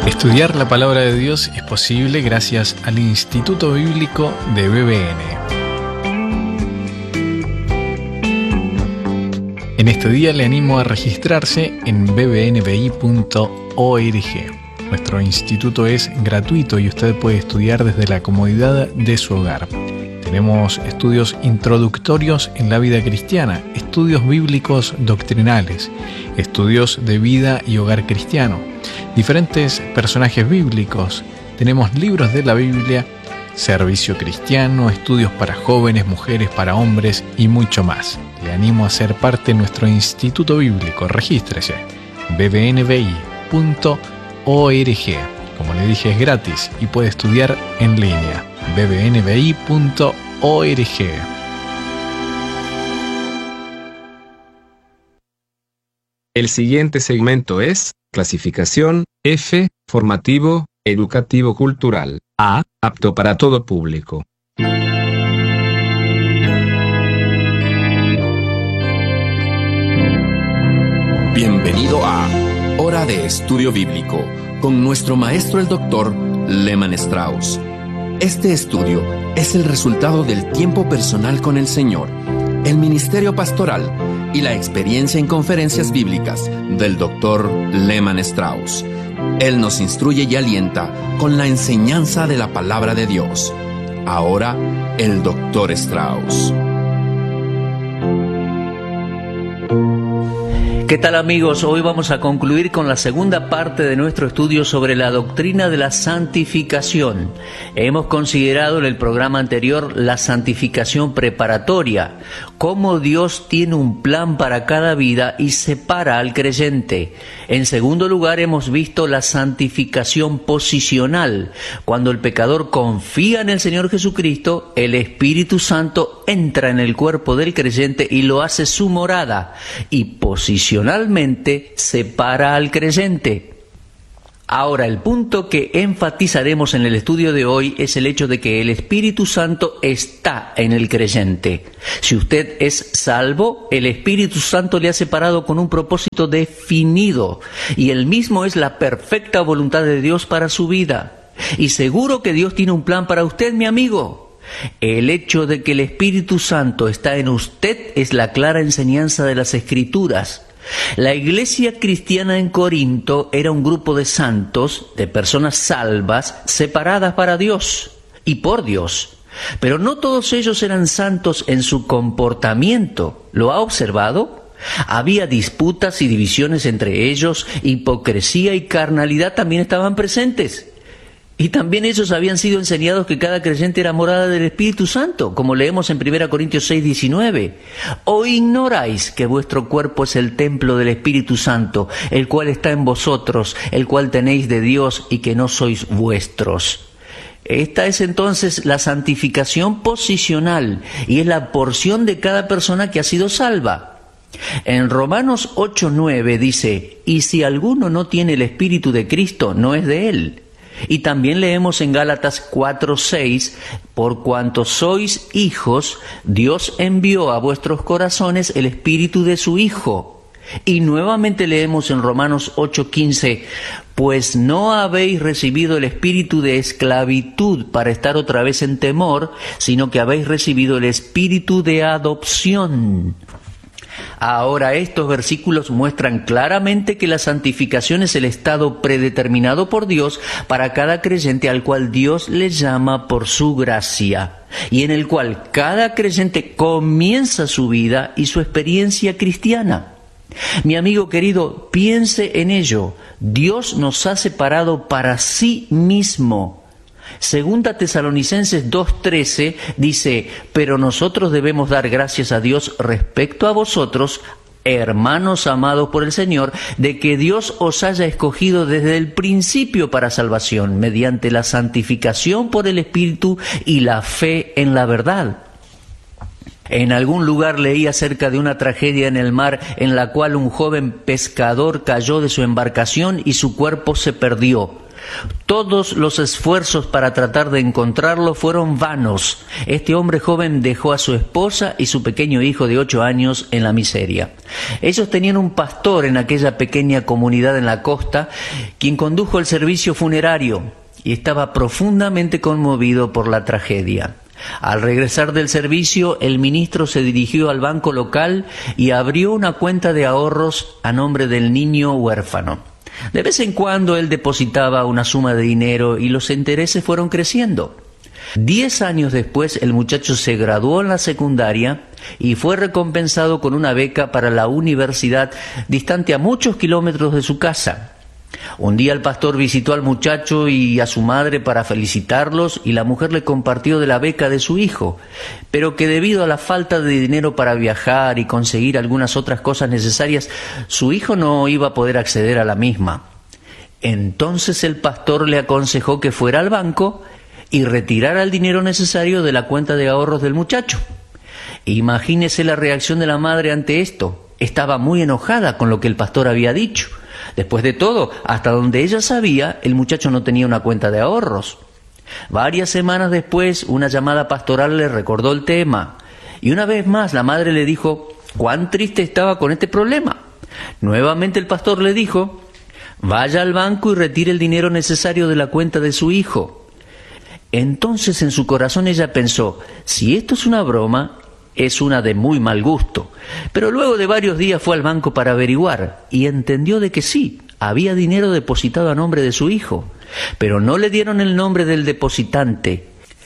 Estudiar la palabra de Dios es posible gracias al Instituto Bíblico de BBN. En este día le animo a registrarse en bbnbi.org. Nuestro instituto es gratuito y usted puede estudiar desde la comodidad de su hogar. Tenemos estudios introductorios en la vida cristiana, estudios bíblicos doctrinales, estudios de vida y hogar cristiano, diferentes personajes bíblicos, tenemos libros de la Biblia, servicio cristiano, estudios para jóvenes, mujeres, para hombres y mucho más. Le animo a ser parte de nuestro instituto bíblico. Regístrese, bbnbi.org. Como le dije, es gratis y puede estudiar en línea. bbnbi.org. El siguiente segmento es clasificación F, formativo, educativo cultural. A, apto para todo público. Bienvenido a Hora de Estudio Bíblico con nuestro maestro el Dr. Lehman Strauss. Este estudio es el resultado del tiempo personal con el Señor, el ministerio pastoral y la experiencia en conferencias bíblicas del Dr. Lehman Strauss. Él nos instruye y alienta con la enseñanza de la palabra de Dios. Ahora, el Dr. Strauss. ¿Qué tal, amigos? Hoy vamos a concluir con la segunda parte de nuestro estudio sobre la doctrina de la santificación. Hemos considerado en el programa anterior la santificación preparatoria, cómo Dios tiene un plan para cada vida y separa al creyente. En segundo lugar, hemos visto la santificación posicional. Cuando el pecador confía en el Señor Jesucristo, el Espíritu Santo entra en el cuerpo del creyente y lo hace su morada, y posicionalmente separa al creyente. Ahora, el punto que enfatizaremos en el estudio de hoy es el hecho de que el Espíritu Santo está en el creyente. Si usted es salvo, el Espíritu Santo le ha separado con un propósito definido, y el mismo es la perfecta voluntad de Dios para su vida. Y seguro que Dios tiene un plan para usted, mi amigo. El hecho de que el Espíritu Santo está en usted es la clara enseñanza de las Escrituras. La iglesia cristiana en Corinto era un grupo de santos, de personas salvas, separadas para Dios y por Dios. Pero no todos ellos eran santos en su comportamiento. ¿Lo ha observado? Había disputas y divisiones entre ellos, hipocresía y carnalidad también estaban presentes. Y también ellos habían sido enseñados que cada creyente era morada del Espíritu Santo, como leemos en 1 Corintios 6:19. ¿O ignoráis que vuestro cuerpo es el templo del Espíritu Santo, el cual está en vosotros, el cual tenéis de Dios y que no sois vuestros? Esta es entonces la santificación posicional y es la porción de cada persona que ha sido salva. En Romanos 8:9 dice, y si alguno no tiene el Espíritu de Cristo, no es de él. Y también leemos en Gálatas 4:6, por cuanto sois hijos, Dios envió a vuestros corazones el Espíritu de su Hijo. Y nuevamente leemos en Romanos 8:15, pues no habéis recibido el espíritu de esclavitud para estar otra vez en temor, sino que habéis recibido el espíritu de adopción. Ahora, estos versículos muestran claramente que la santificación es el estado predeterminado por Dios para cada creyente al cual Dios le llama por su gracia, y en el cual cada creyente comienza su vida y su experiencia cristiana. Mi amigo querido, piense en ello. Dios nos ha separado para sí mismo. Segunda Tesalonicenses 2:13 dice, pero nosotros debemos dar gracias a Dios respecto a vosotros, hermanos amados por el Señor, de que Dios os haya escogido desde el principio para salvación, mediante la santificación por el Espíritu y la fe en la verdad. En algún lugar leí acerca de una tragedia en el mar en la cual un joven pescador cayó de su embarcación y su cuerpo se perdió. Todos los esfuerzos para tratar de encontrarlo fueron vanos. Este hombre joven dejó a su esposa y su pequeño hijo de 8 años en la miseria. Ellos tenían un pastor en aquella pequeña comunidad en la costa, quien condujo el servicio funerario y estaba profundamente conmovido por la tragedia. Al regresar del servicio, el ministro se dirigió al banco local y abrió una cuenta de ahorros a nombre del niño huérfano. De vez en cuando él depositaba una suma de dinero y los intereses fueron creciendo. 10 años después, el muchacho se graduó en la secundaria y fue recompensado con una beca para la universidad distante a muchos kilómetros de su casa. Un día el pastor visitó al muchacho y a su madre para felicitarlos, y la mujer le compartió de la beca de su hijo, pero que debido a la falta de dinero para viajar y conseguir algunas otras cosas necesarias, su hijo no iba a poder acceder a la misma. Entonces el pastor le aconsejó que fuera al banco y retirara el dinero necesario de la cuenta de ahorros del muchacho. Imagínese la reacción de la madre ante esto. Estaba muy enojada con lo que el pastor había dicho. Después de todo, hasta donde ella sabía, el muchacho no tenía una cuenta de ahorros. Varias semanas después, una llamada pastoral le recordó el tema. Y una vez más, la madre le dijo cuán triste estaba con este problema. Nuevamente el pastor le dijo: vaya al banco y retire el dinero necesario de la cuenta de su hijo. Entonces en su corazón ella pensó: si esto es una broma, es una de muy mal gusto. Pero luego de varios días fue al banco para averiguar y entendió de que sí, había dinero depositado a nombre de su hijo, pero no le dieron el nombre del depositante.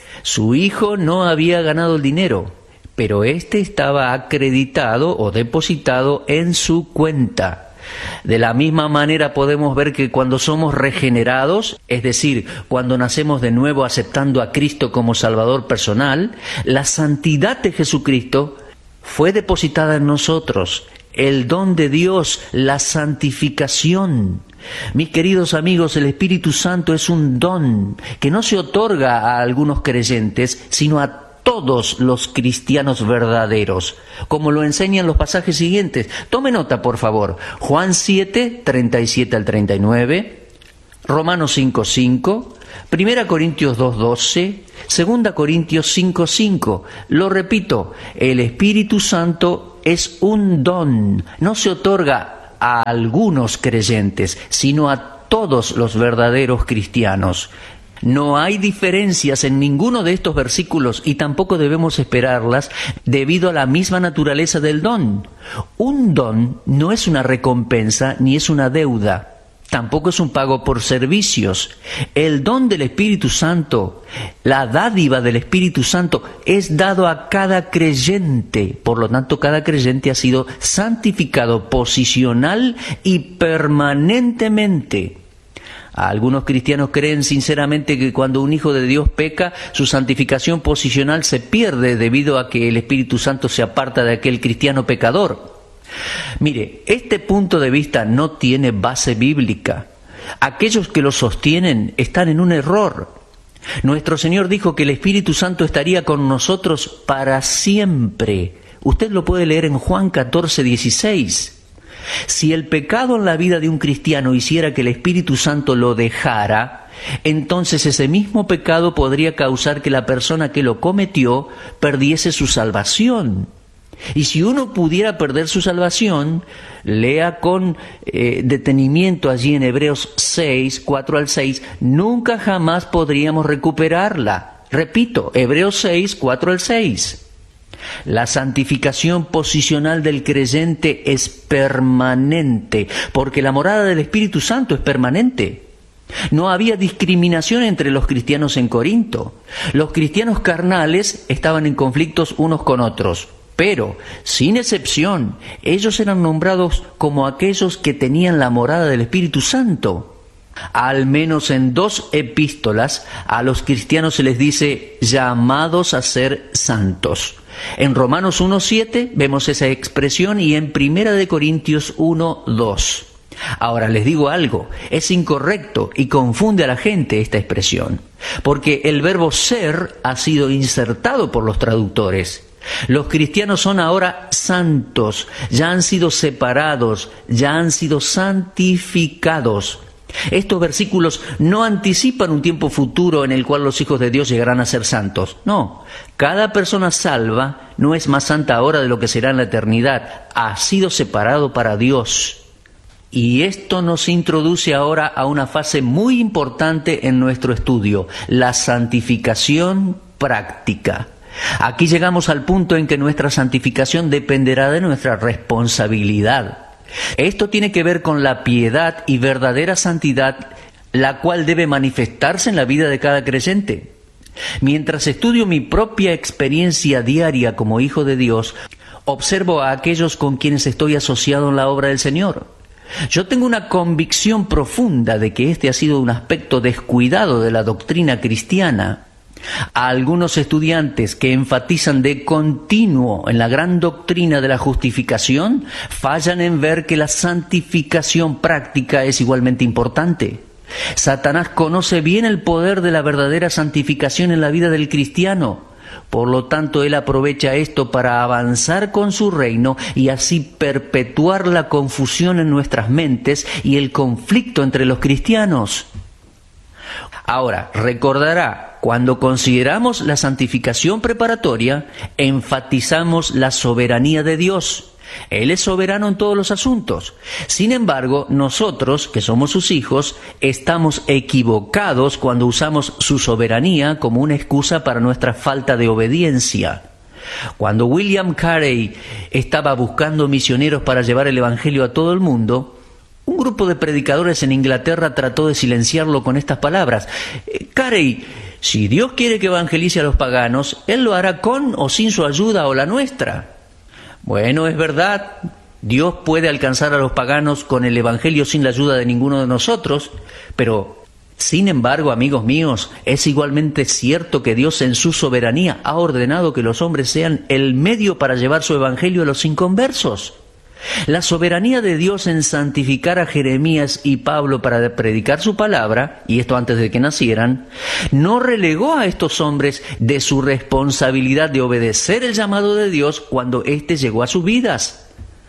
Su hijo no había ganado el dinero, pero éste estaba acreditado o depositado en su cuenta. De la misma manera podemos ver que cuando somos regenerados, es decir, cuando nacemos de nuevo aceptando a Cristo como Salvador personal, la santidad de Jesucristo fue depositada en nosotros, el don de Dios, la santificación. Mis queridos amigos, el Espíritu Santo es un don que no se otorga a algunos creyentes, sino a todos los cristianos verdaderos, como lo enseñan los pasajes siguientes. Tome nota, por favor. Juan 7, 37 al 39, Romanos 5, 5, 1 Corintios 2, 12, 2 Corintios 5, 5. Lo repito, el Espíritu Santo es un don, no se otorga a algunos creyentes, sino a todos los verdaderos cristianos. No hay diferencias en ninguno de estos versículos y tampoco debemos esperarlas debido a la misma naturaleza del don. Un don no es una recompensa ni es una deuda, tampoco es un pago por servicios. El don del Espíritu Santo, la dádiva del Espíritu Santo, es dado a cada creyente. Por lo tanto, cada creyente ha sido santificado posicional y permanentemente. Algunos cristianos creen sinceramente que cuando un hijo de Dios peca, su santificación posicional se pierde debido a que el Espíritu Santo se aparta de aquel cristiano pecador. Mire, este punto de vista no tiene base bíblica. Aquellos que lo sostienen están en un error. Nuestro Señor dijo que el Espíritu Santo estaría con nosotros para siempre. Usted lo puede leer en Juan 14, 16. Si el pecado en la vida de un cristiano hiciera que el Espíritu Santo lo dejara, entonces ese mismo pecado podría causar que la persona que lo cometió perdiese su salvación. Y si uno pudiera perder su salvación, lea con detenimiento allí en Hebreos 6, 4 al 6, nunca jamás podríamos recuperarla. Repito, Hebreos 6, 4 al 6. La santificación posicional del creyente es permanente, porque la morada del Espíritu Santo es permanente. No había discriminación entre los cristianos en Corinto. Los cristianos carnales estaban en conflictos unos con otros, pero, sin excepción, ellos eran nombrados como aquellos que tenían la morada del Espíritu Santo. Al menos en 2 epístolas a los cristianos se les dice llamados a ser santos. En Romanos 1:7 vemos esa expresión y en 1 Corintios 1:2. Ahora les digo algo, es incorrecto y confunde a la gente esta expresión, porque el verbo ser ha sido insertado por los traductores. Los cristianos son ahora santos, ya han sido separados, ya han sido santificados. Estos versículos no anticipan un tiempo futuro en el cual los hijos de Dios llegarán a ser santos. No, cada persona salva no es más santa ahora de lo que será en la eternidad. Ha sido separado para Dios. Y esto nos introduce ahora a una fase muy importante en nuestro estudio, la santificación práctica. Aquí llegamos al punto en que nuestra santificación dependerá de nuestra responsabilidad. Esto tiene que ver con la piedad y verdadera santidad, la cual debe manifestarse en la vida de cada creyente. Mientras estudio mi propia experiencia diaria como hijo de Dios, observo a aquellos con quienes estoy asociado en la obra del Señor. Yo tengo una convicción profunda de que este ha sido un aspecto descuidado de la doctrina cristiana. A algunos estudiantes que enfatizan de continuo en la gran doctrina de la justificación, fallan en ver que la santificación práctica es igualmente importante. Satanás conoce bien el poder de la verdadera santificación en la vida del cristiano. Por lo tanto, él aprovecha esto para avanzar con su reino y así perpetuar la confusión en nuestras mentes y el conflicto entre los cristianos. Ahora, recordará, cuando consideramos la santificación preparatoria, enfatizamos la soberanía de Dios. Él es soberano en todos los asuntos. Sin embargo, nosotros, que somos sus hijos, estamos equivocados cuando usamos su soberanía como una excusa para nuestra falta de obediencia. Cuando William Carey estaba buscando misioneros para llevar el Evangelio a todo el mundo, un grupo de predicadores en Inglaterra trató de silenciarlo con estas palabras: Carey, si Dios quiere que evangelice a los paganos, Él lo hará con o sin su ayuda o la nuestra. Bueno, es verdad, Dios puede alcanzar a los paganos con el Evangelio sin la ayuda de ninguno de nosotros, pero, sin embargo, amigos míos, es igualmente cierto que Dios en su soberanía ha ordenado que los hombres sean el medio para llevar su Evangelio a los inconversos. La soberanía de Dios en santificar a Jeremías y Pablo para predicar su palabra, y esto antes de que nacieran, no relegó a estos hombres de su responsabilidad de obedecer el llamado de Dios cuando éste llegó a sus vidas.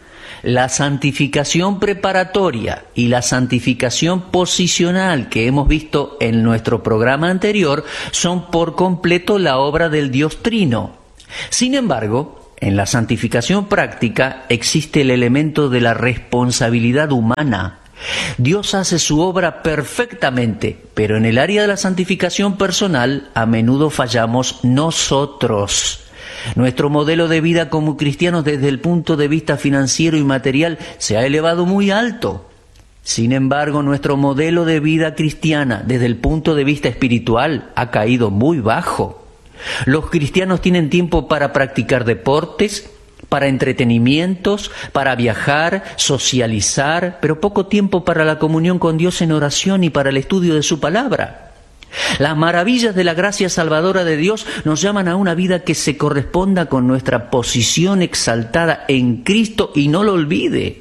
La santificación preparatoria y la santificación posicional que hemos visto en nuestro programa anterior son por completo la obra del Dios Trino. Sin embargo, en la santificación práctica existe el elemento de la responsabilidad humana. Dios hace su obra perfectamente, pero en el área de la santificación personal a menudo fallamos nosotros. Nuestro modelo de vida como cristianos desde el punto de vista financiero y material se ha elevado muy alto. Sin embargo, nuestro modelo de vida cristiana desde el punto de vista espiritual ha caído muy bajo. Los cristianos tienen tiempo para practicar deportes, para entretenimientos, para viajar, socializar, pero poco tiempo para la comunión con Dios en oración y para el estudio de su palabra. Las maravillas de la gracia salvadora de Dios nos llaman a una vida que se corresponda con nuestra posición exaltada en Cristo y no lo olvide.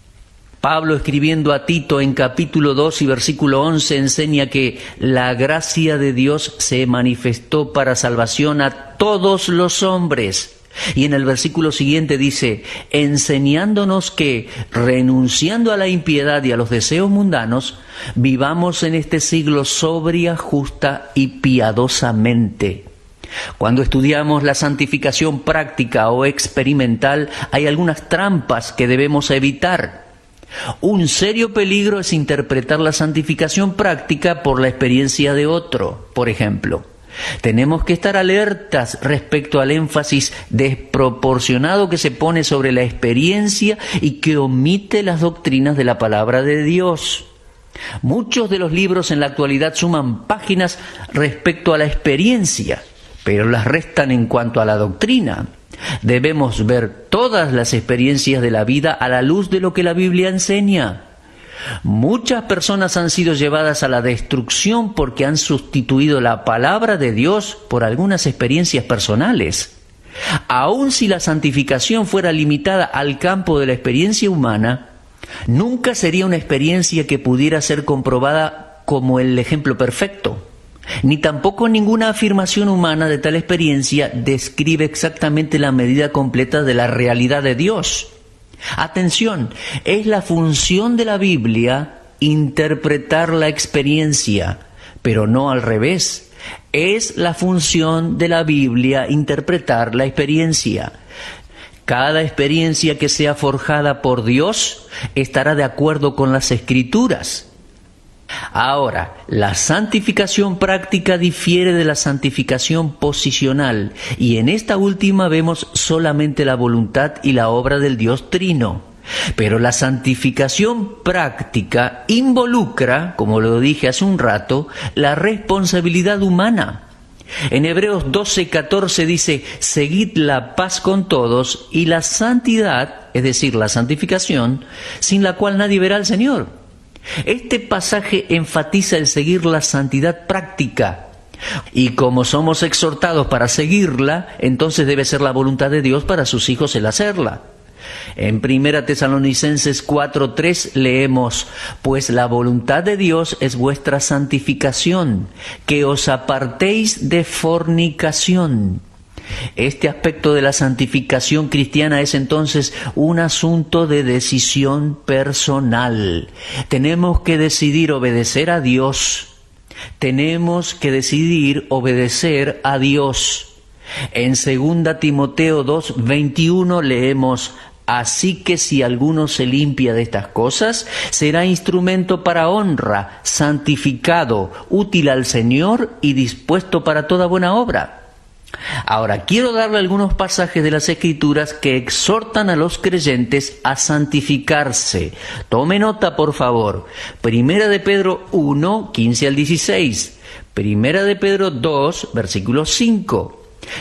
Pablo, escribiendo a Tito en capítulo 2 y versículo 11, enseña que la gracia de Dios se manifestó para salvación a todos los hombres. Y en el versículo siguiente dice, enseñándonos que, renunciando a la impiedad y a los deseos mundanos, vivamos en este siglo sobria, justa y piadosamente. Cuando estudiamos la santificación práctica o experimental, hay algunas trampas que debemos evitar. Un serio peligro es interpretar la santificación práctica por la experiencia de otro. Por ejemplo, tenemos que estar alertas respecto al énfasis desproporcionado que se pone sobre la experiencia y que omite las doctrinas de la palabra de Dios. Muchos de los libros en la actualidad suman páginas respecto a la experiencia, pero las restan en cuanto a la doctrina. Debemos ver todas las experiencias de la vida a la luz de lo que la Biblia enseña. Muchas personas han sido llevadas a la destrucción porque han sustituido la palabra de Dios por algunas experiencias personales. Aun si la santificación fuera limitada al campo de la experiencia humana, nunca sería una experiencia que pudiera ser comprobada como el ejemplo perfecto. Ni tampoco ninguna afirmación humana de tal experiencia describe exactamente la medida completa de la realidad de Dios. Atención, es la función de la Biblia interpretar la experiencia, pero no al revés. Es la función de la Biblia interpretar la experiencia. Cada experiencia que sea forjada por Dios estará de acuerdo con las Escrituras. Ahora, la santificación práctica difiere de la santificación posicional, y en esta última vemos solamente la voluntad y la obra del Dios Trino. Pero la santificación práctica involucra, como lo dije hace un rato, la responsabilidad humana. En Hebreos 12:14 dice: seguid la paz con todos y la santidad, es decir, la santificación, sin la cual nadie verá al Señor. Este pasaje enfatiza el seguir la santidad práctica. Y como somos exhortados para seguirla, entonces debe ser la voluntad de Dios para sus hijos el hacerla. En 1 Tesalonicenses 4:3 leemos: pues la voluntad de Dios es vuestra santificación, que os apartéis de fornicación. Este aspecto de la santificación cristiana es entonces un asunto de decisión personal. Tenemos que decidir obedecer a Dios. Tenemos que decidir obedecer a Dios. En 2 Timoteo 2:21 leemos: así que si alguno se limpia de estas cosas, será instrumento para honra, santificado, útil al Señor y dispuesto para toda buena obra. Ahora, quiero darle algunos pasajes de las Escrituras que exhortan a los creyentes a santificarse. Tome nota, por favor. 1 de Pedro 1, 15 al 16. 1 de Pedro 2, versículo 5.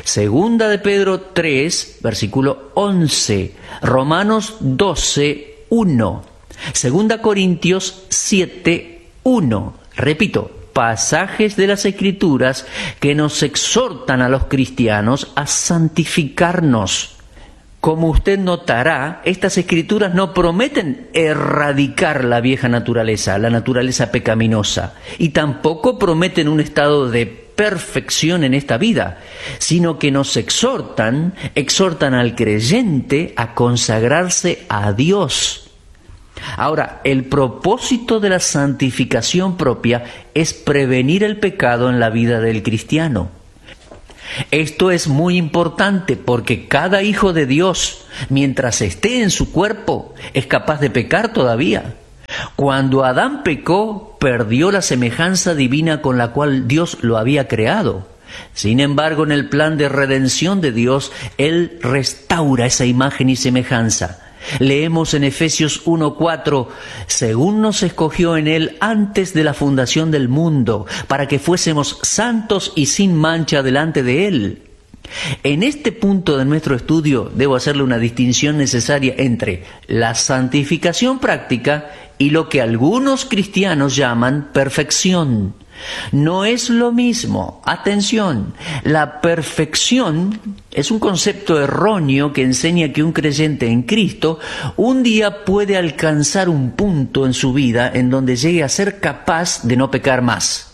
2 de Pedro 3, versículo 11. Romanos 12, 1. 2 Corintios 7, 1. Repito, pasajes de las Escrituras que nos exhortan a los cristianos a santificarnos. Como usted notará, estas Escrituras no prometen erradicar la vieja naturaleza, la naturaleza pecaminosa, y tampoco prometen un estado de perfección en esta vida, sino que nos exhortan al creyente a consagrarse a Dios. Ahora, el propósito de la santificación propia es prevenir el pecado en la vida del cristiano. Esto es muy importante porque cada hijo de Dios, mientras esté en su cuerpo, es capaz de pecar todavía. Cuando Adán pecó, perdió la semejanza divina con la cual Dios lo había creado. Sin embargo, en el plan de redención de Dios, Él restaura esa imagen y semejanza. Leemos en Efesios 1:4, según nos escogió en Él antes de la fundación del mundo, para que fuésemos santos y sin mancha delante de Él. En este punto de nuestro estudio debo hacerle una distinción necesaria entre la santificación práctica y lo que algunos cristianos llaman perfección. No es lo mismo. Atención, la perfección es un concepto erróneo que enseña que un creyente en Cristo un día puede alcanzar un punto en su vida en donde llegue a ser capaz de no pecar más.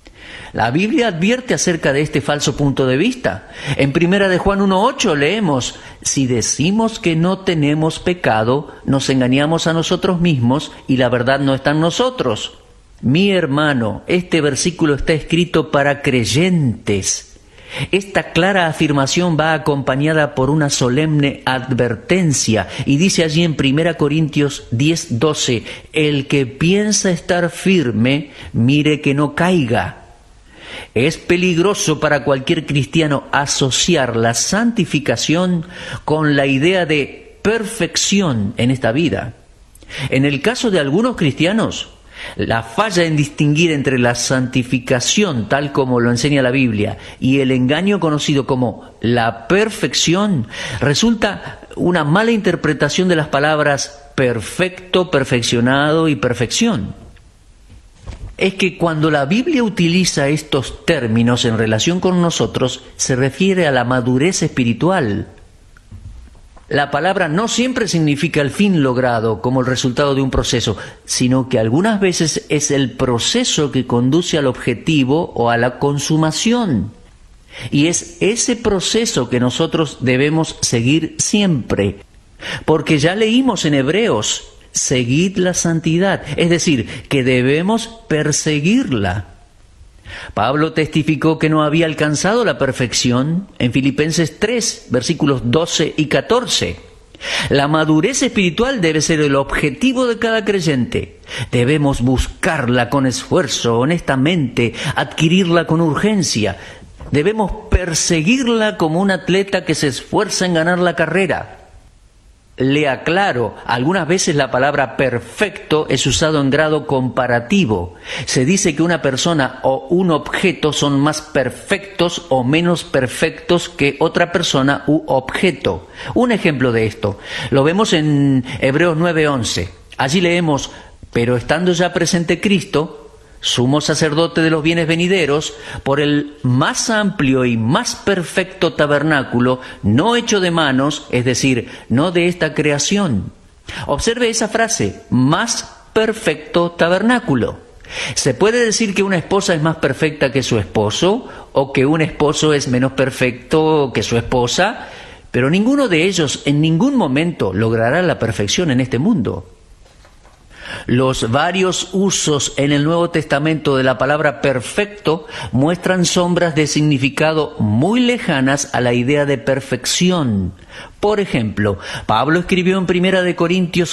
La Biblia advierte acerca de este falso punto de vista. En 1 de Juan 1:8 leemos: si decimos que no tenemos pecado, nos engañamos a nosotros mismos y la verdad no está en nosotros. Mi hermano, este versículo está escrito para creyentes. Esta clara afirmación va acompañada por una solemne advertencia y dice allí en 1 Corintios 10:12, el que piensa estar firme, mire que no caiga. Es peligroso para cualquier cristiano asociar la santificación con la idea de perfección en esta vida. En el caso de algunos cristianos, la falla en distinguir entre la santificación, tal como lo enseña la Biblia, y el engaño conocido como la perfección, resulta una mala interpretación de las palabras perfecto, perfeccionado y perfección. Es que cuando la Biblia utiliza estos términos en relación con nosotros, se refiere a la madurez espiritual. La palabra no siempre significa el fin logrado como el resultado de un proceso, sino que algunas veces es el proceso que conduce al objetivo o a la consumación. Y es ese proceso que nosotros debemos seguir siempre. Porque ya leímos en Hebreos seguid la santidad, es decir, que debemos perseguirla. Pablo testificó que no había alcanzado la perfección en Filipenses 3, versículos 12 y 14. La madurez espiritual debe ser el objetivo de cada creyente. Debemos buscarla con esfuerzo, honestamente, adquirirla con urgencia. Debemos perseguirla como un atleta que se esfuerza en ganar la carrera. Le aclaro, algunas veces la palabra perfecto es usado en grado comparativo. Se dice que una persona o un objeto son más perfectos o menos perfectos que otra persona u objeto. Un ejemplo de esto lo vemos en Hebreos 9:11. Allí leemos: pero estando ya presente Cristo, sumo sacerdote de los bienes venideros, por el más amplio y más perfecto tabernáculo, no hecho de manos, es decir, no de esta creación. Observe esa frase, más perfecto tabernáculo. ¿Se puede decir que una esposa es más perfecta que su esposo, o que un esposo es menos perfecto que su esposa? Pero ninguno de ellos en ningún momento logrará la perfección en este mundo. Los varios usos en el Nuevo Testamento de la palabra perfecto muestran sombras de significado muy lejanas a la idea de perfección. Por ejemplo, Pablo escribió en 1 Corintios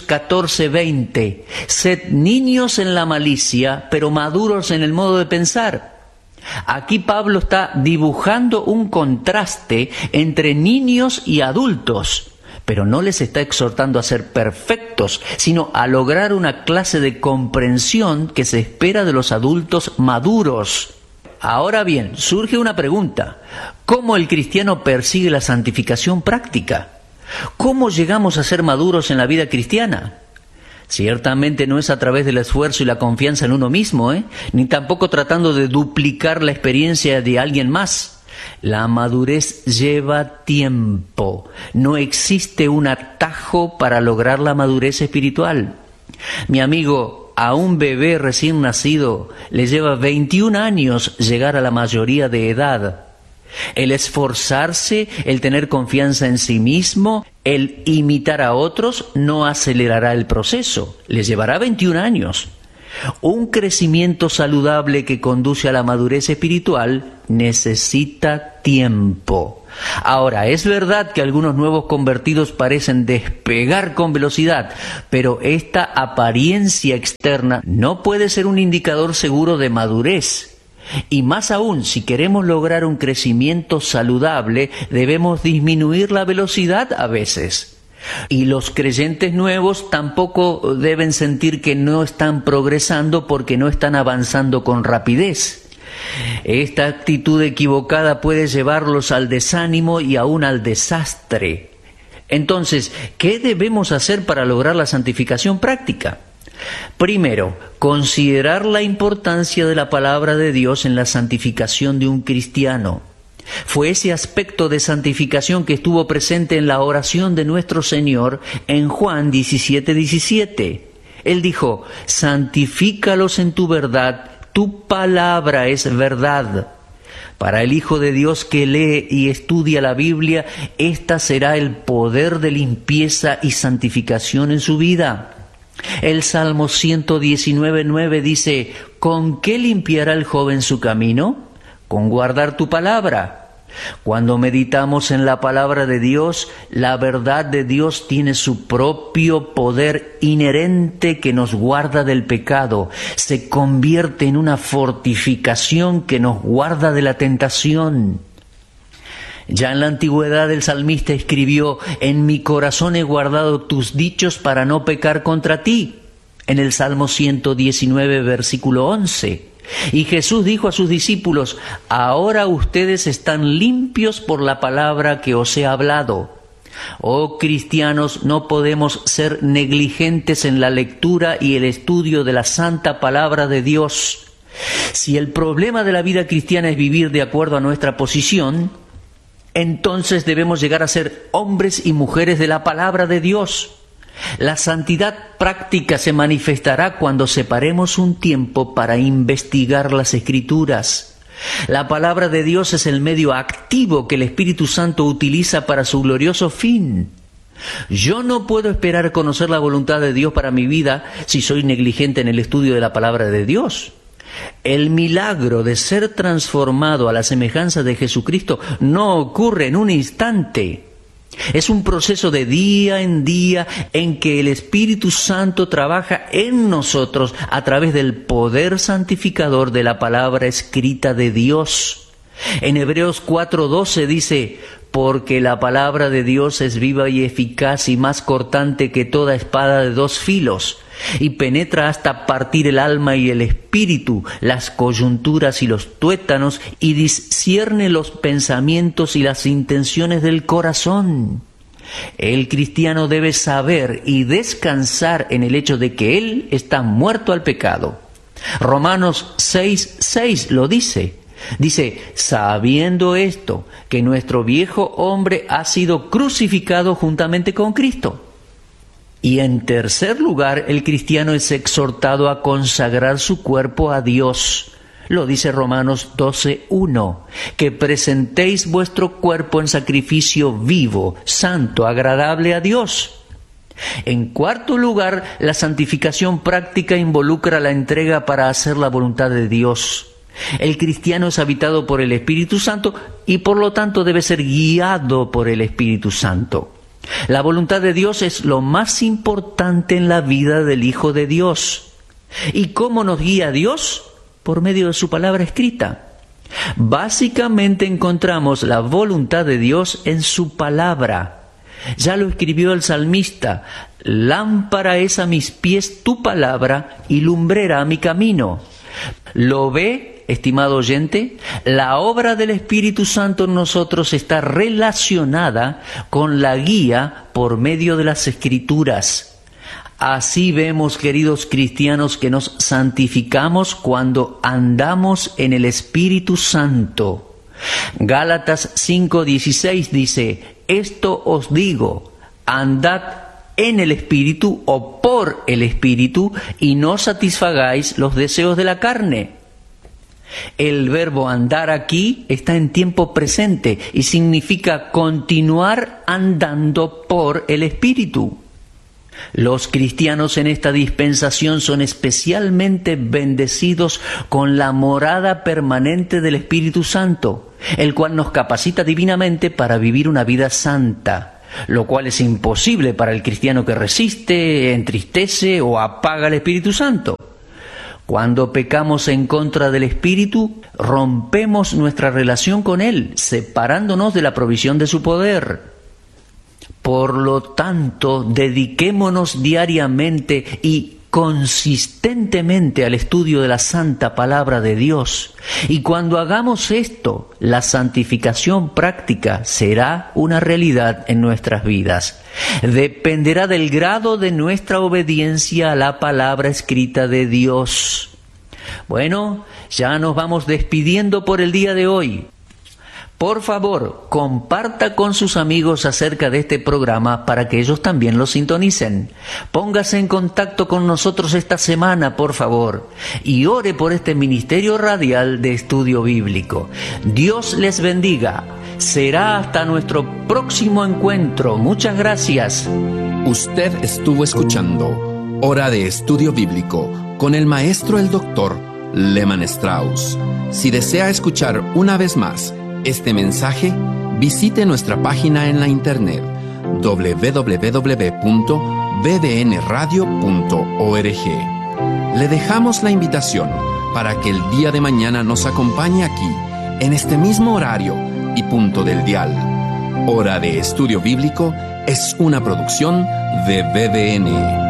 14:20: «Sed niños en la malicia, pero maduros en el modo de pensar». Aquí Pablo está dibujando un contraste entre niños y adultos, pero no les está exhortando a ser perfectos, sino a lograr una clase de comprensión que se espera de los adultos maduros. Ahora bien, surge una pregunta: ¿cómo el cristiano persigue la santificación práctica? ¿Cómo llegamos a ser maduros en la vida cristiana? Ciertamente no es a través del esfuerzo y la confianza en uno mismo, ni tampoco tratando de duplicar la experiencia de alguien más. La madurez lleva tiempo. No existe un atajo para lograr la madurez espiritual. Mi amigo, a un bebé recién nacido le lleva 21 años llegar a la mayoría de edad. El esforzarse, el tener confianza en sí mismo, el imitar a otros no acelerará el proceso. Les llevará 21 años. Un crecimiento saludable que conduce a la madurez espiritual necesita tiempo. Ahora, es verdad que algunos nuevos convertidos parecen despegar con velocidad, pero esta apariencia externa no puede ser un indicador seguro de madurez. Y más aún, si queremos lograr un crecimiento saludable, debemos disminuir la velocidad a veces. Y los creyentes nuevos tampoco deben sentir que no están progresando porque no están avanzando con rapidez. Esta actitud equivocada puede llevarlos al desánimo y aún al desastre. Entonces, ¿qué debemos hacer para lograr la santificación práctica? Primero, considerar la importancia de la palabra de Dios en la santificación de un cristiano. Fue ese aspecto de santificación que estuvo presente en la oración de nuestro Señor en Juan 17:17. Él dijo: «Santifícalos en tu verdad, tu palabra es verdad». Para el Hijo de Dios que lee y estudia la Biblia, esta será el poder de limpieza y santificación en su vida. El Salmo 119:9 dice: «¿Con qué limpiará el joven su camino? Con guardar tu palabra». Cuando meditamos en la palabra de Dios, la verdad de Dios tiene su propio poder inherente que nos guarda del pecado. Se convierte en una fortificación que nos guarda de la tentación. Ya en la antigüedad el salmista escribió: «En mi corazón he guardado tus dichos para no pecar contra ti», en el Salmo 119, versículo 11. Y Jesús dijo a sus discípulos: «Ahora ustedes están limpios por la palabra que os he hablado». Oh cristianos, no podemos ser negligentes en la lectura y el estudio de la santa palabra de Dios. Si el problema de la vida cristiana es vivir de acuerdo a nuestra posición, entonces debemos llegar a ser hombres y mujeres de la palabra de Dios. La santidad práctica se manifestará cuando separemos un tiempo para investigar las Escrituras. La palabra de Dios es el medio activo que el Espíritu Santo utiliza para su glorioso fin. Yo no puedo esperar conocer la voluntad de Dios para mi vida si soy negligente en el estudio de la palabra de Dios. El milagro de ser transformado a la semejanza de Jesucristo no ocurre en un instante. Es un proceso de día en día en que el Espíritu Santo trabaja en nosotros a través del poder santificador de la palabra escrita de Dios. En Hebreos 4:12 dice: porque la palabra de Dios es viva y eficaz y más cortante que toda espada de dos filos, y penetra hasta partir el alma y el espíritu, las coyunturas y los tuétanos, y discierne los pensamientos y las intenciones del corazón. El cristiano debe saber y descansar en el hecho de que él está muerto al pecado. Romanos 6:6 lo dice. Dice: sabiendo esto, que nuestro viejo hombre ha sido crucificado juntamente con Cristo. Y en tercer lugar, el cristiano es exhortado a consagrar su cuerpo a Dios. Lo dice Romanos 12:1, que presentéis vuestro cuerpo en sacrificio vivo, santo, agradable a Dios. En cuarto lugar, la santificación práctica involucra la entrega para hacer la voluntad de Dios. El cristiano es habitado por el Espíritu Santo y por lo tanto debe ser guiado por el Espíritu Santo. La voluntad de Dios es lo más importante en la vida del Hijo de Dios. ¿Y cómo nos guía Dios? Por medio de su palabra escrita. Básicamente encontramos la voluntad de Dios en su palabra. Ya lo escribió el salmista: lámpara es a mis pies tu palabra y lumbrera a mi camino. ¿Lo ve, estimado oyente? La obra del Espíritu Santo en nosotros está relacionada con la guía por medio de las Escrituras. Así vemos, queridos cristianos, que nos santificamos cuando andamos en el Espíritu Santo. Gálatas 5:16 dice: esto os digo, andad en el Espíritu o por el Espíritu, y no satisfagáis los deseos de la carne. El verbo andar aquí está en tiempo presente y significa continuar andando por el Espíritu. Los cristianos en esta dispensación son especialmente bendecidos con la morada permanente del Espíritu Santo, el cual nos capacita divinamente para vivir una vida santa, lo cual es imposible para el cristiano que resiste, entristece o apaga el Espíritu Santo. Cuando pecamos en contra del Espíritu, rompemos nuestra relación con Él, separándonos de la provisión de su poder. Por lo tanto, dediquémonos diariamente y consistentemente al estudio de la santa palabra de Dios. Y cuando hagamos esto, la santificación práctica será una realidad en nuestras vidas. Dependerá del grado de nuestra obediencia a la palabra escrita de Dios. Bueno, ya nos vamos despidiendo por el día de hoy. Por favor, comparta con sus amigos acerca de este programa para que ellos también lo sintonicen. Póngase en contacto con nosotros esta semana, por favor, y ore por este ministerio radial de estudio bíblico. Dios les bendiga. Será hasta nuestro próximo encuentro. Muchas gracias. Usted estuvo escuchando Hora de Estudio Bíblico con el maestro el doctor Lehman Strauss. Si desea escuchar una vez más este mensaje, visite nuestra página en la internet www.bbnradio.org. Le dejamos la invitación para que el día de mañana nos acompañe aquí, en este mismo horario y punto del dial. Hora de Estudio Bíblico es una producción de BBN.